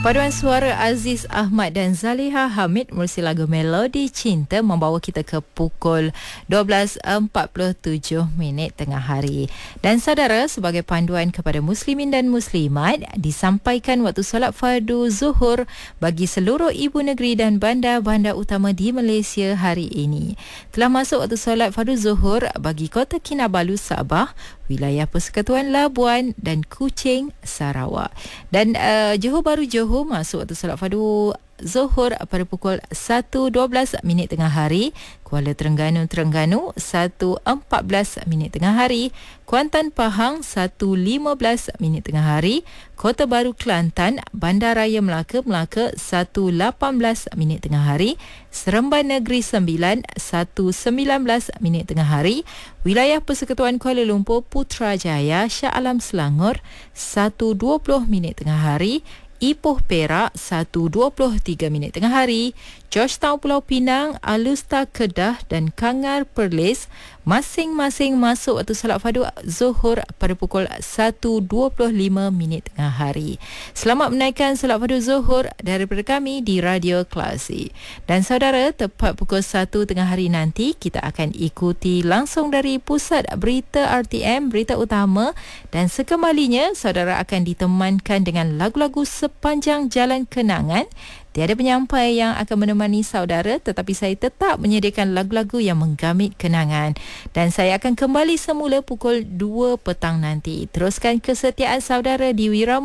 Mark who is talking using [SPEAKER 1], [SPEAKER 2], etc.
[SPEAKER 1] Paduan suara Aziz Ahmad dan Zaliha Hamid melalui lagu Melodi Cinta membawa kita ke pukul 12.47 tengah hari. Dan saudara, sebagai panduan kepada muslimin dan muslimat, disampaikan waktu solat fardu zuhur bagi seluruh ibu negeri dan bandar-bandar utama di Malaysia hari ini. Telah masuk waktu solat fardu zuhur bagi Kota Kinabalu Sabah, wilayah Persekutuan Labuan dan Kuching Sarawak. Dan Johor Bahru Johor masuk waktu solat fardu zuhur pada pukul 1.12 tengah hari, Kuala Terengganu 1.14 tengah hari, Kuantan Pahang 1.15 tengah hari, Kota Baru Kelantan, Bandaraya Melaka 1.18 tengah hari, Seremban Negeri 9 1.19 tengah hari, wilayah Persekutuan Kuala Lumpur Putrajaya Shah Alam Selangor 1.20 tengah hari, Ipoh Perak 1.23 tengah hari, Georgetown Pulau Pinang, Alusta Kedah dan Kangar Perlis masing-masing masuk waktu solat fardu zuhur pada pukul 1.25 tengah hari. Selamat menaikkan solat fardu zuhur daripada kami di Radio Klasik. Dan saudara, tepat pukul 1 tengah hari nanti kita akan ikuti langsung dari Pusat Berita RTM, Berita Utama, dan sekembalinya saudara akan ditemankan dengan lagu-lagu sepanjang jalan kenangan. Tiada penyampai yang akan menemani saudara, tetapi saya tetap menyediakan lagu-lagu yang menggamit kenangan. Dan saya akan kembali semula pukul 2 petang nanti. Teruskan kesetiaan saudara di Wirama